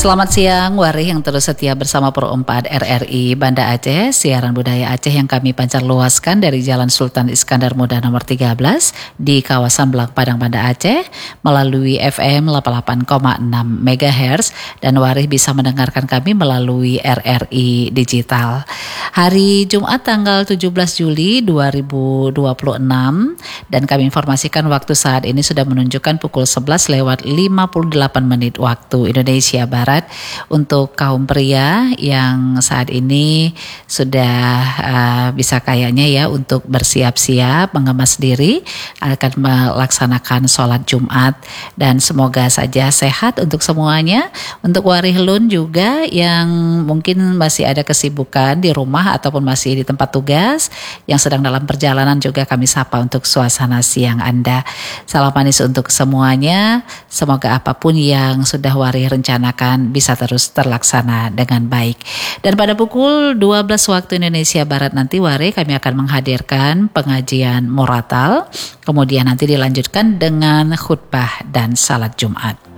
Selamat siang, Warih yang terus setia bersama Pro 4 RRI Banda Aceh, siaran budaya Aceh yang kami pancar luaskan dari Jalan Sultan Iskandar Muda nomor 13 di kawasan Belang Padang Banda Aceh melalui FM 88,6 MHz dan Warih bisa mendengarkan kami melalui RRI Digital. Hari Jumat tanggal 17 Juli 2026 dan kami informasikan waktu saat ini sudah menunjukkan pukul 11 lewat 58 menit waktu Indonesia Barat untuk kaum pria yang saat ini sudah bisa kayaknya ya untuk bersiap-siap mengemas diri akan melaksanakan sholat Jumat dan semoga saja sehat untuk semuanya. Untuk Warihlun juga yang mungkin masih ada kesibukan di rumah ataupun masih di tempat tugas yang sedang dalam perjalanan juga kami sapa untuk suasana siang Anda. Salam manis untuk semuanya. Semoga apapun yang sudah Warih rencanakan bisa terus terlaksana dengan baik. Dan pada pukul 12 waktu Indonesia Barat nanti Warih kami akan menghadirkan pengajian moratal, kemudian nanti dilanjutkan dengan khutbah dan salat Jumat.